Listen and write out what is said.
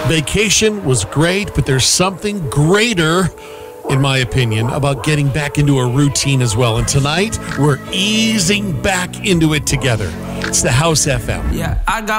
Vacation was great, but there's something greater, in my opinion, about getting back into a routine as well. And tonight, we're easing back into it together. It's the House FM. Yeah, I got